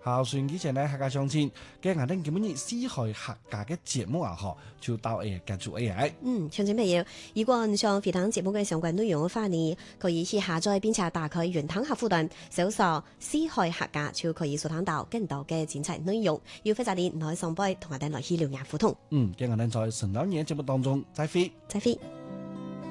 孝順以前呢，客家相親，嘅我哋今日四海客家嘅節目啊，就到結束 AI。 詳情乜嘢？如果你想回聽節目嘅相關內容嘅話呢，可以去下載並且打開雲端客戶端，搜索四海客家就可以收聽到更多嘅精彩內容。要非常啲來上杯同我哋來去聊牙互通。 嘅我哋在神老年節目當中再會。 再會。